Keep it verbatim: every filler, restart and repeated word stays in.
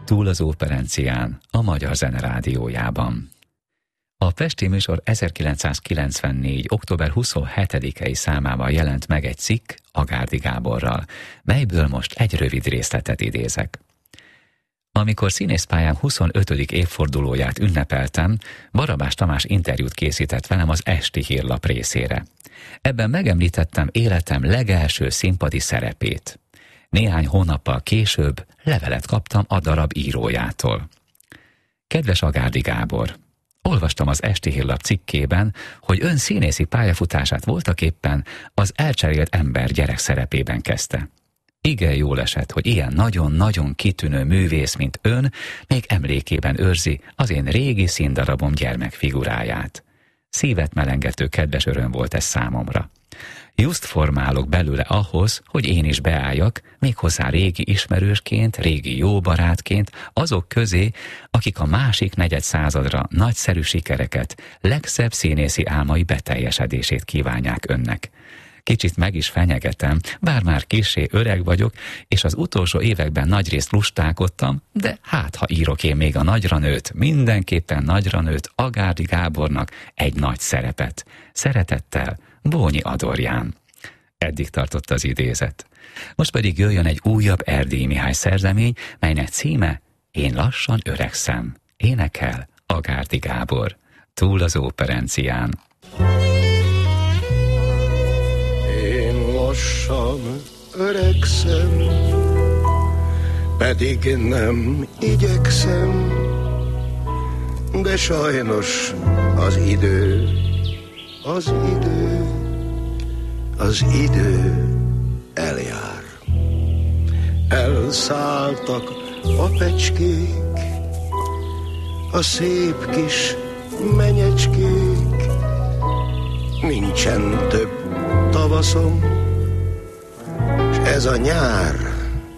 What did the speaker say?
Túl az Óperencián, a Magyar Zene Rádiójában. A Pesti műsor ezerkilencszázkilencvennégy. október huszonhetedikei számában jelent meg egy cikk Agárdi Gáborral, melyből most egy rövid részletet idézek. Amikor színészpályám huszonötödik évfordulóját ünnepeltem, Barabás Tamás interjút készített velem az Esti Hírlap részére. Ebben megemlítettem életem legelső színpadi szerepét. Néhány hónappal később levelet kaptam a darab írójától. Kedves Agárdi Gábor! Olvastam az Esti Hírlap cikkében, hogy ön színészi pályafutását voltaképpen az elcserélt ember gyerek szerepében kezdte. Igen jól esett, hogy ilyen nagyon-nagyon kitűnő művész, mint ön, még emlékében őrzi az én régi színdarabom gyermekfiguráját. Szívet melengető kedves öröm volt ez számomra. Just formálok belőle ahhoz, hogy én is beálljak, méghozzá régi ismerősként, régi jó barátként, azok közé, akik a másik negyed századra nagyszerű sikereket, legszebb színészi álmai beteljesedését kívánják önnek. Kicsit meg is fenyegetem, bár már kissé öreg vagyok, és az utolsó években nagyrészt lustálkodtam, de hát ha írok én még a nagyra nőtt, mindenképpen nagyra nőtt Agárdi Gábornak egy nagy szerepet. Szeretettel, Bónyi Adorján. Eddig tartott az idézet. Most pedig jöjjön egy újabb Erdélyi Mihály szerzemény, melynek címe Én lassan öregszem. Énekel Agárdi Gábor. Túl az Óperencián. Én lassan öregszem, pedig nem igyekszem, de sajnos az idő, az idő, az idő eljár. Elszálltak a pecskék, a szép kis menyecskék, nincsen több tavaszom, s ez a nyár